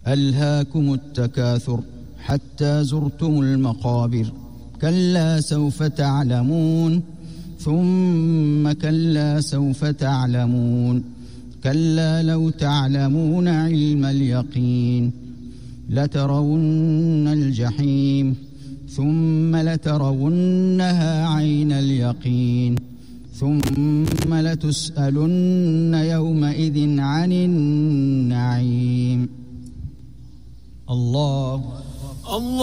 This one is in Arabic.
ألهاكم التكاثر حتى زرتم المقابر كلا سوف تعلمون ثم كلا سوف تعلمون كلا لو تعلمون علم اليقين لترون الجحيم ثم لترونها عين اليقين ثم لتسألن يومئذ عن النعيم. الله